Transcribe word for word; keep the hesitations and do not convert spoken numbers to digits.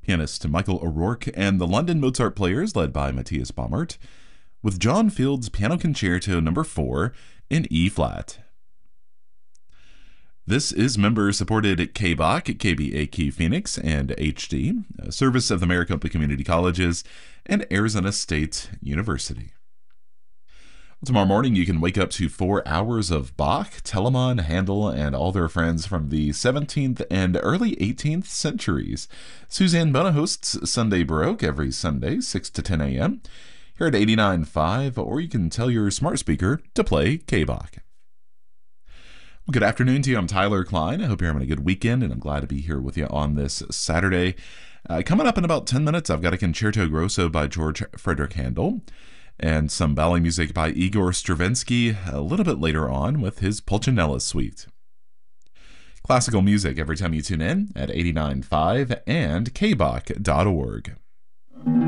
pianist Michael O'Rourke, and the London Mozart Players led by Matthias Baumert, with John Field's Piano Concerto number four in E-flat. This is member-supported K B A C, K B A Q Phoenix, and H D, a service of the Maricopa Community Colleges and Arizona State University. Tomorrow morning, you can wake up to four hours of Bach, Telemann, Handel, and all their friends from the seventeenth and early eighteenth centuries. Suzanne Bona hosts Sunday Baroque every Sunday, six to ten a.m. here at eighty-nine point five, or you can tell your smart speaker to play K B A C. Well, good afternoon to you. I'm Tyler Klein. I hope you're having a good weekend, and I'm glad to be here with you on this Saturday. Uh, coming up in about ten minutes, I've got a Concerto Grosso by George Frederick Handel, and some ballet music by Igor Stravinsky a little bit later on with his Pulcinella Suite. Classical music every time you tune in at eighty-nine point five and k b a c dot org.